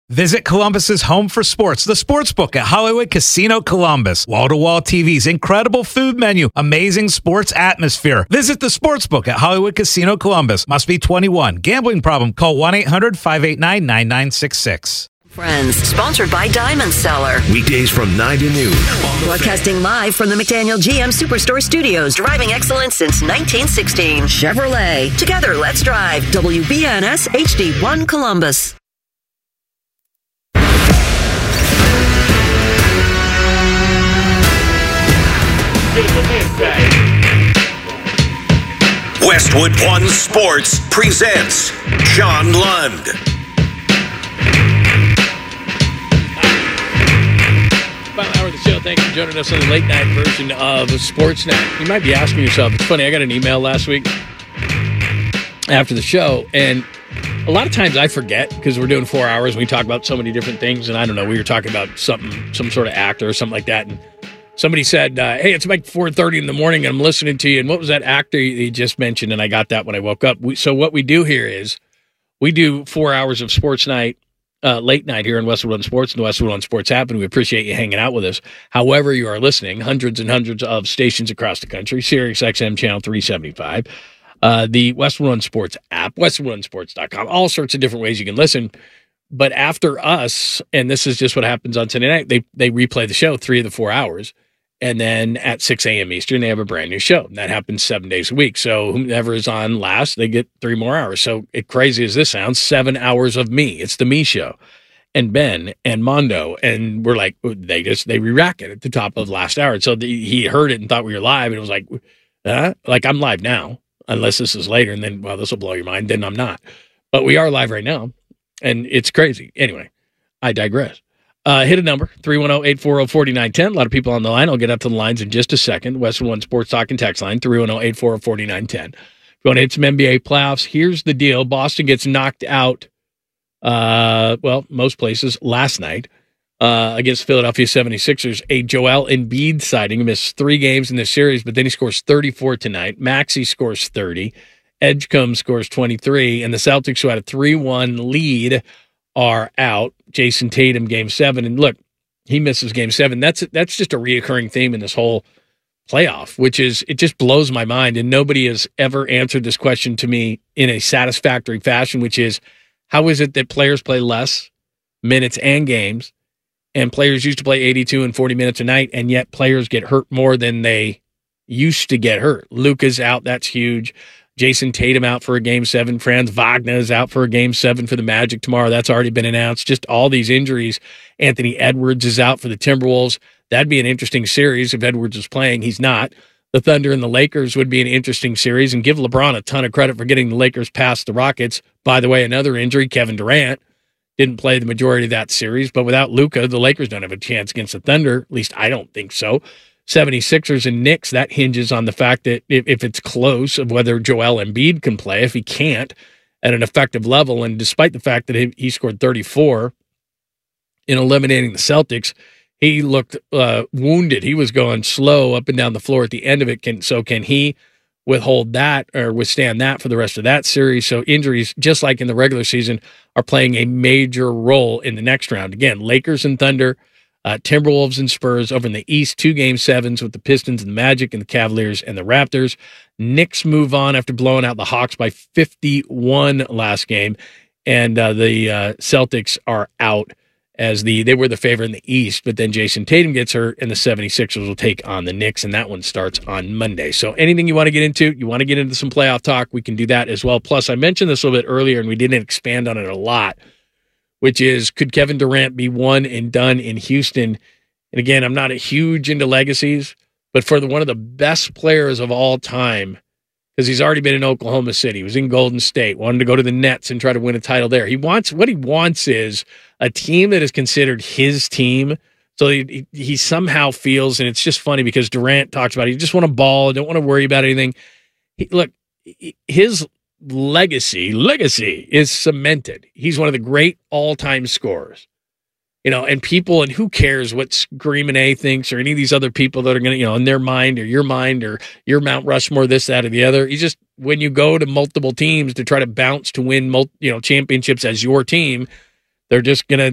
Visit Columbus's home for sports, the Sportsbook at Hollywood Casino Columbus. Wall-to-wall TVs, incredible food menu, amazing sports atmosphere. Visit the Sportsbook at Hollywood Casino Columbus. Must be 21. Gambling problem? Call 1-800-589-9966. Friends, sponsored by Diamond Seller. Weekdays from 9 to noon. Broadcasting live from the McDaniel GM Superstore Studios. Driving excellence since 1916. Chevrolet. Together, let's drive. WBNS HD1 Columbus. Westwood One Sports presents John Lund. Final hour of the show. Thanks for joining us on the late night version of Sportsnet. You might be asking yourself, it's funny, I got an email last week after the show, and a lot of times I forget because we're doing 4 hours and we talk about so many different things, and I don't know, we were talking about something, some sort of actor or something like that, and somebody said, hey, it's like 4:30 in the morning, and I'm listening to you, and what was that actor you just mentioned? And I got that when I woke up. So what we do here is we do 4 hours of sports night, late night here in Westwood One Sports and the Westwood One Sports app, and we appreciate you hanging out with us. However you are listening, hundreds and hundreds of stations across the country, Sirius XM Channel 375, the Westwood One Sports app, westwoodonesports.com, all sorts of different ways you can listen. But after us, and this is just what happens on Sunday night, they replay the show 3 of the 4 hours. And then at 6 a.m. Eastern, they have a brand new show. And that happens 7 days a week. So whoever is on last, they get 3 more hours. So crazy as this sounds, 7 hours of me. It's the me show. And Ben and Mondo. And we're like, they re-rack it at the top of last hour. And so he heard it and thought we were live. And it was like, I'm live now, unless this is later. And then, well, this will blow your mind. Then I'm not. But we are live right now. And it's crazy. Anyway, I digress. Hit a number, 310-840-4910. A lot of people on the line. I'll get up to the lines in just a second. Westwood One Sports Talk and Text line, 310-840-4910. If you want to hit some NBA playoffs, here's the deal. Boston gets knocked out, most places, last night against Philadelphia 76ers. A Joel Embiid sighting. He missed 3 games in this series, but then he scores 34 tonight. Maxey scores 30. Edgecombe scores 23. And the Celtics, who had a 3-1 lead, are out. Jason Tatum, Game 7. And look, he misses Game 7. That's just a reoccurring theme in this whole playoff, which is, it just blows my mind. And nobody has ever answered this question to me in a satisfactory fashion, which is, how is it that players play less minutes and games, and players used to play 82 and 40 minutes a night, and yet players get hurt more than they used to get hurt? Luka's out. That's huge. Jason Tatum out for a Game 7. Franz Wagner is out for a Game 7 for the Magic tomorrow. That's already been announced. Just all these injuries. Anthony Edwards is out for the Timberwolves. That'd be an interesting series if Edwards is playing. He's not. The Thunder and the Lakers would be an interesting series, and give LeBron a ton of credit for getting the Lakers past the Rockets. By the way, another injury, Kevin Durant didn't play the majority of that series, but without Luka, the Lakers don't have a chance against the Thunder. At least I don't think so. 76ers and Knicks, that hinges on the fact that if it's close, of whether Joel Embiid can play. If he can't at an effective level, and despite the fact that he scored 34 in eliminating the Celtics, he looked wounded. He was going slow up and down the floor at the end of it. Can he withhold that or withstand that for the rest of that series? So injuries, just like in the regular season, are playing a major role in the next round. Again, Lakers and Thunder, Timberwolves and Spurs over in the East, 2 Game 7s with the Pistons and the Magic and the Cavaliers and the Raptors. Knicks move on after blowing out the Hawks by 51 last game, and the Celtics are out as they were the favorite in the East, but then Jason Tatum gets hurt, and the 76ers will take on the Knicks, and that one starts on Monday. So anything you want to get into, you want to get into some playoff talk, we can do that as well. Plus, I mentioned this a little bit earlier, and we didn't expand on it a lot, which is, could Kevin Durant be one and done in Houston? And again, I'm not a huge into legacies, but for one of the best players of all time, because he's already been in Oklahoma City, he was in Golden State, wanted to go to the Nets and try to win a title there. What he wants is a team that is considered his team. So he somehow feels, and it's just funny because Durant talks about it, he just want to ball, don't want to worry about anything. His legacy is cemented. He's one of the great all-time scorers. And who cares what Screamin' A thinks or any of these other people that are going to, in their mind or your Mount Rushmore, this, that, or the other. You just, when you go to multiple teams to try to bounce to win, championships as your team, they're just going